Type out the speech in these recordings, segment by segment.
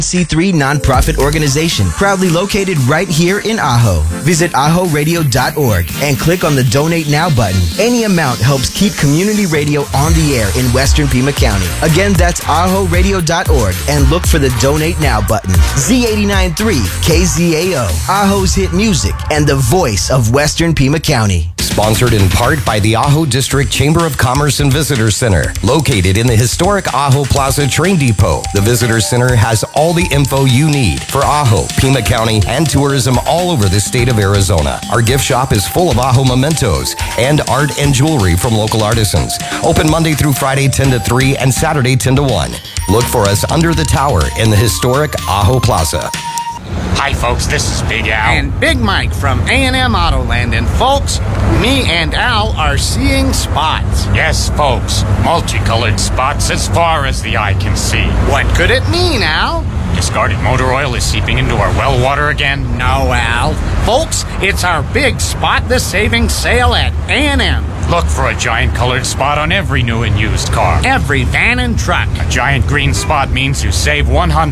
C3 nonprofit organization, proudly located right here in Ajo. Visit ajoradio.org and click on the Donate Now button. Any amount helps keep community radio on the air in Western Pima County. Again, that's ajoradio.org and look for the Donate Now button. Z89.3 KZAO, Ajo's hit music and the voice of Western Pima County. Sponsored in part by the Ajo District Chamber of Commerce and Visitor Center, located in the historic Ajo Plaza Train Depot. The Visitor Center has all the info you need for Ajo, Pima County, and tourism all over the state of Arizona. Our gift shop is full of Ajo mementos and art and jewelry from local artisans. Open Monday through Friday 10 to 3 and Saturday 10 to 1. Look for us under the tower in the historic Ajo Plaza. Hi, folks. This is Big Al. And Big Mike from A&M Autoland. And, folks, me and Al are seeing spots. Yes, folks. Multicolored spots as far as the eye can see. What could it mean, Al? Discarded motor oil is seeping into our well water again? No, Al. Folks, it's our big Spot the Savings sale at A&M. Look for a giant colored spot on every new and used car. Every van and truck. A giant green spot means you save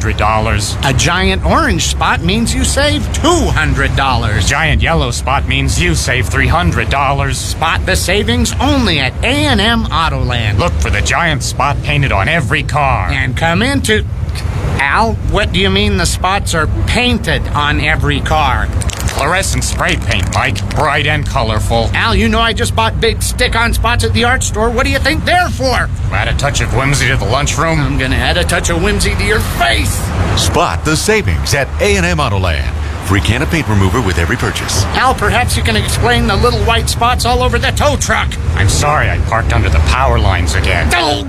$100. A giant orange spot means you save $200. A giant yellow spot means you save $300. Spot the savings only at A&M Autoland. Look for the giant spot painted on every car. And come into... Al, what do you mean the spots are painted on every car? Fluorescent spray paint, Mike. Bright and colorful. Al, you know I just bought big stick-on spots at the art store. What do you think they're for? Add a touch of whimsy to the lunchroom. I'm gonna add a touch of whimsy to your face. Spot the savings at A&M Autoland. Free can of paint remover with every purchase. Al, perhaps you can explain the little white spots all over the tow truck. I'm sorry, I parked under the power lines again. Oh.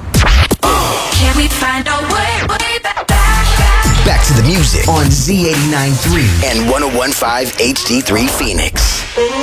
Can we find a way back? Back to the music on Z89.3 and 101.5 HD3 Phoenix.